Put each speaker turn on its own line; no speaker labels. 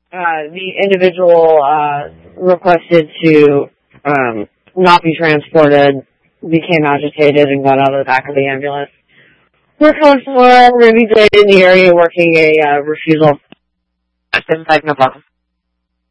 The individual requested to not be transported, became agitated, and got out of the back of the ambulance. We're calling for Ruby Blade in the area working a refusal. No problem.